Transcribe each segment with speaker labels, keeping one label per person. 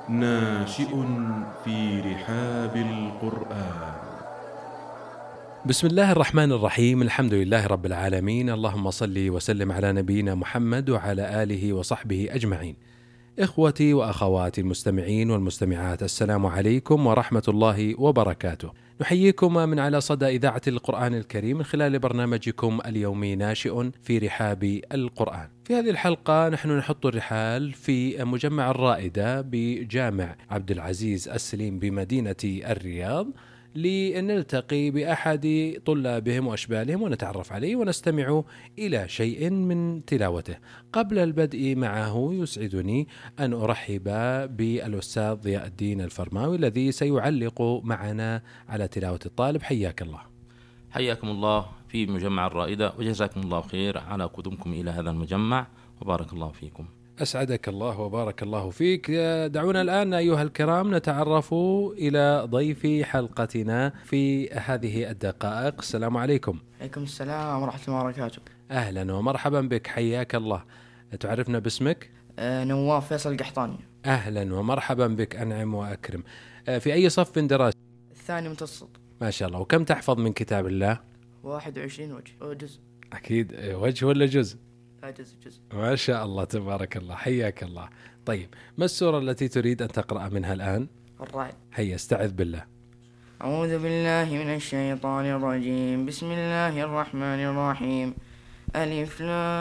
Speaker 1: ناشئ في رحاب القرآن.
Speaker 2: بسم الله الرحمن الرحيم. الحمد لله رب العالمين، اللهم صل وسلم على نبينا محمد وعلى آله وصحبه أجمعين. إخوتي وأخواتي المستمعين والمستمعات، السلام عليكم ورحمة الله وبركاته. نحييكم من على صدى إذاعة القرآن الكريم من خلال برنامجكم اليومي ناشئ في رحاب القرآن. في هذه الحلقة نحن نحط الرحال في مجمع الرائدة بجامع عبد العزيز السليم بمدينة الرياض، لنلتقي بأحد طلابهم وأشبالهم ونتعرف عليه ونستمع إلى شيء من تلاوته. قبل البدء معه يسعدني أن أرحب بالأستاذ ضياء الدين الفرماوي الذي سيعلق معنا على تلاوة الطالب. حياك الله.
Speaker 3: حياكم الله في مجمع الرائدة، وجزاكم الله خير على قدومكم إلى هذا المجمع، وبارك الله فيكم.
Speaker 2: أسعدك الله وبارك الله فيك. دعونا الآن أيها الكرام نتعرف إلى ضيف حلقتنا في هذه الدقائق. السلام عليكم.
Speaker 4: عليكم السلام ورحمة الله وبركاته.
Speaker 2: أهلا ومرحبا بك، حياك الله. تعرفنا باسمك؟
Speaker 4: نواف فيصل قحطاني.
Speaker 2: أهلا ومرحبا بك، أنعم وأكرم. في أي صف دراسي؟
Speaker 4: الثاني متوسط.
Speaker 2: ما شاء الله. وكم تحفظ من كتاب الله؟
Speaker 4: 21 وجه أو جزء.
Speaker 2: أكيد وجه ولا جزء؟
Speaker 4: لا، جزء.
Speaker 2: ما شاء الله تبارك الله، حياك الله. طيب، ما السورة التي تريد أن تقرأ منها الآن؟
Speaker 4: الرعد.
Speaker 2: هيا استعذ بالله.
Speaker 4: أعوذ بالله من الشيطان الرجيم. بسم الله الرحمن الرحيم. ألف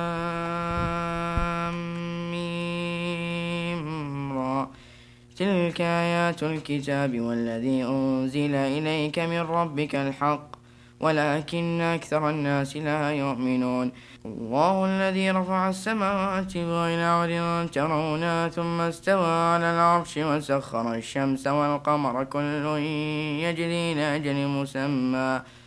Speaker 4: لام ميم را. تلك آيات الكتاب والذي أنزل إليك من ربك الحق ولكن أكثر الناس لا يؤمنون. الله الذي رفع السماوات بغير عمد ترونها ثم استوى على العرش وسخر الشمس والقمر كل يجري لأجل مسمى